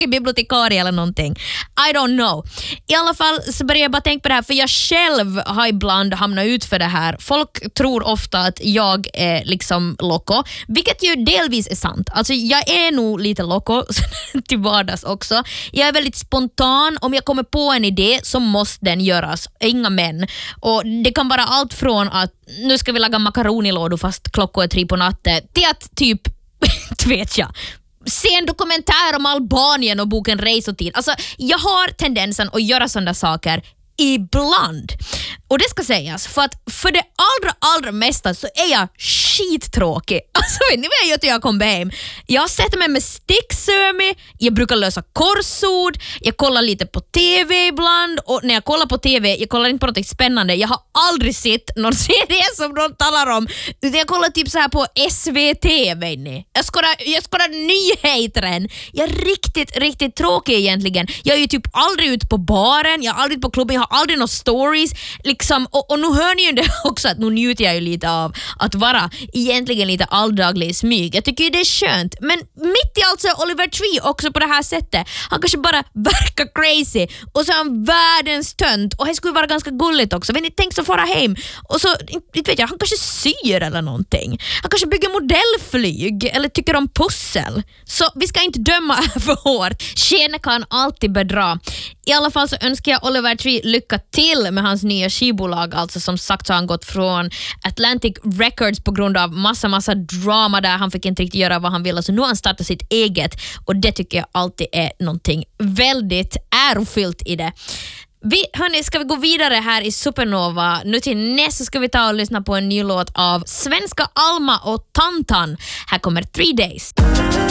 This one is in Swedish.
bibliotekarie eller någonting. I don't know. I alla fall så börjar jag bara tänka på det här, för jag själv har ibland hamnat ut för det här. Folk tror ofta att jag är liksom loco, vilket ju delvis är sant. Alltså jag är nog lite loco till vardags också. Jag är väldigt spontan. Om jag kommer på en idé så måste den göras. Inga män. Och det kan vara allt från att nu ska vi laga makaronilådor fast klockan är 3 på natten till att typ vet jag, se en dokumentär om Albanien och boken Reisotid. Alltså, jag har tendensen att göra sådana saker ibland. Och det ska sägas, för att för det allra mesta så är jag skittråkig. Alltså vet ni vad jag gör till jag kommer hem? Jag sätter mig med sticksömi, jag brukar lösa korsord, jag kollar lite på TV ibland, och när jag kollar på TV, jag kollar inte på något spännande. Jag har aldrig sett någon serie som de talar om, utan jag kollar typ så här på SVT, vet ni. Jag skådar nyheten. Jag är riktigt tråkig egentligen. Jag är ju typ aldrig ute på baren, jag är aldrig på klubben, jag har aldrig några stories liksom, och nu hör ni ju det också att nu njuter jag ju lite av att vara egentligen lite alldaglig i smyg. Jag tycker det är skönt, men mitt i allt så är Oliver Tree också på det här sättet. Han kanske bara verkar crazy och så är han världens tönt, och det skulle vara ganska gulligt också. Men ni tänk så fara hem och så, inte vet jag, han kanske syr eller någonting. Han kanske bygger modellflyg eller tycker om pussel. Så vi ska inte döma för hårt. Skenet kan alltid bedra. I alla fall så önskar jag Oliver Tree lycka till med hans nya skivbolag. Alltså som sagt så har han gått från Atlantic Records på grund av massa drama där han fick inte riktigt göra vad han ville. Så nu har han startat sitt eget, och det tycker jag alltid är någonting väldigt ärofyllt i det. Hörni, ska vi gå vidare här i Supernova. Nu till nästa ska vi ta och lyssna på en ny låt av svenska Alma och Tantan. Här kommer 3 Days.